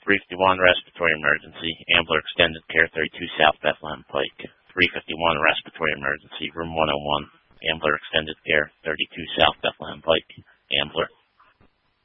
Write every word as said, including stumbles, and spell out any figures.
three fifty-one, respiratory emergency, Ambler Extended Care, thirty-two South Bethlehem Pike. three fifty-one, respiratory emergency, room one oh one, Ambler Extended Care, thirty-two South Bethlehem Pike. Ambler.